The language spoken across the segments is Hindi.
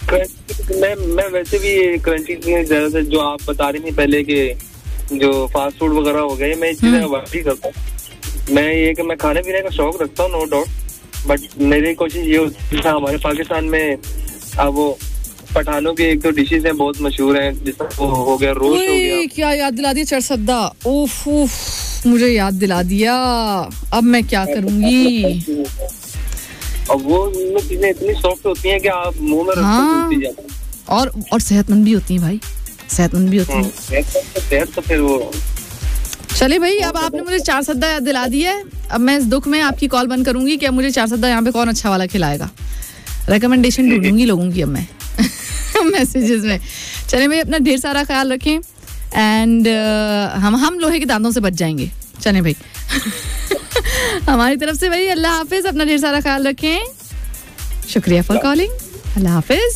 मैं वैसे भी क्रंची चीजें ज्यादातर जो आप बता रही थी पहले के जो फास्ट फूड वगैरह हो गए, मैं चीजें अवॉइड ही करता हूँ। मैं ये कि मैं खाने पीने का शौक रखता हूँ, नो डाउट, बट मेरी कोशिश ये होती है हमारे पाकिस्तान में अब वो पठानों की एक तो डिशेज हैं बहुत मशहूर हैं, जैसा वो हो गया रोस्ट हो गया। क्या याद दिला दिया चरसद्दा, उफ उफ, मुझे याद दिला दिया, अब मैं क्या करूंगी। और वो चीजें इतनी सॉफ्ट होती हैं कि आप मुंह में रखते जाते हैं और सेहतमंद भी होती हैं भाई, सेहतमंद भी होती हैं। सेहत तो फिर वो चले भाई, अब आपने मुझे चारसद्दा याद दिला दिया है। अब मैं इस दुख में आपकी कॉल बंद करूंगी कि अब मुझे चारसद्दा यहाँ पे कौन अच्छा वाला खिलाएगा। रिकमेंडेशन ढूंढूंगी लोगों की अब मैं मैसेजेस में। चले भाई, अपना ढेर सारा ख्याल रखें एंड हम लोहे के दांतों से बच जाएंगे। चले भाई हमारी तरफ से भाई अल्लाह हाफिज, अपना ढेर सारा ख्याल रखें। शुक्रिया फॉर कॉलिंग, अल्लाह हाफिज।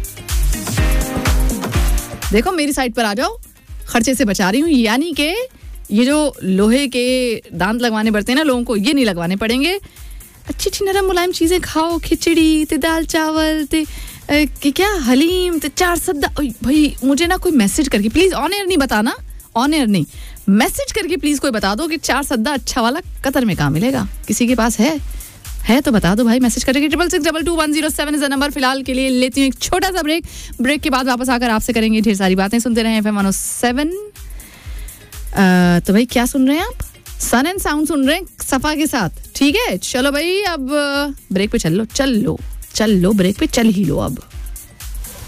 देखो मेरी साइड पर आ जाओ, खर्चे से बचा रही हूँ, यानी कि ये जो लोहे के दांत लगवाने पड़ते हैं ना लोगों को, ये नहीं लगवाने पड़ेंगे। अच्छी अच्छी नरम मुलायम चीजें खाओ, खिचड़ी ते दाल चावल ते क्या हलीम ते चारसद्दा। भाई मुझे ना कोई मैसेज करके प्लीज, ऑन एयर नहीं बताना, ऑन एयर नहीं, मैसेज करके प्लीज कोई बता दो कि चारसद्दा अच्छा वाला कतर में कहाँ मिलेगा। किसी के पास है तो बता दो भाई, मैसेज करके 66622107 इज द नंबर। फिलहाल के लिए लेती हूँ एक छोटा सा ब्रेक के बाद वापस आकर आपसे करेंगे ढेर सारी बातें। सुनते रहे FM 107। तो भाई क्या सुन रहे हैं आप? सन एंड साउंड सुन रहे हैं सफा के साथ, ठीक है। चलो भाई अब ब्रेक पे चल लो, ब्रेक पे चल ही लो अब।